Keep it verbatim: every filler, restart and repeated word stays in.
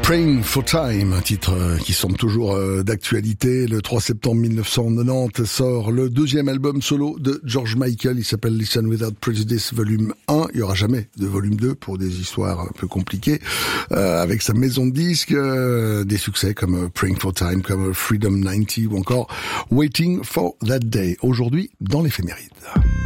Praying for Time, un titre qui semble toujours d'actualité. Le trois septembre mille neuf cent quatre-vingt-dix sort le deuxième album solo de George Michael. Il s'appelle Listen Without Prejudice volume un. Il y aura jamais de volume deux pour des histoires un peu compliquées. Euh, avec sa maison de disques, euh, des succès comme Praying for Time, comme Freedom quatre-vingt-dix ou encore Waiting for That Day. Aujourd'hui, dans l'éphéméride.